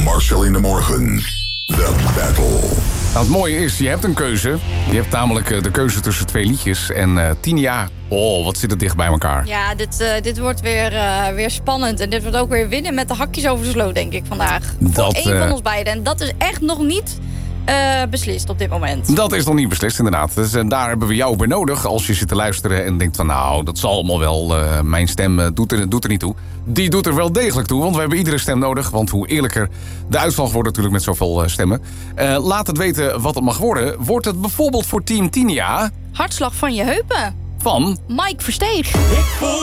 Marcel in de Morgen. The Battle. Nou, het mooie is, je hebt een keuze. Je hebt namelijk de keuze tussen 2 liedjes. En Tinia, wat zit het dicht bij elkaar. Ja, dit wordt weer spannend. En dit wordt ook weer winnen met de hakjes over de sloot, denk ik, vandaag. Voor één van ons beiden. En dat is echt nog niet beslist op dit moment. Dat is nog niet beslist, inderdaad. Dus, daar hebben we jou bij nodig als je zit te luisteren en denkt van... nou, dat zal allemaal wel, mijn stem doet er niet toe. Die doet er wel degelijk toe, want we hebben iedere stem nodig. Want hoe eerlijker de uitslag wordt natuurlijk met zoveel stemmen. Laat het weten wat het mag worden. Wordt het bijvoorbeeld voor Team Tinia... Hartslag van je heupen. Van... Mike Versteeg. Ik voel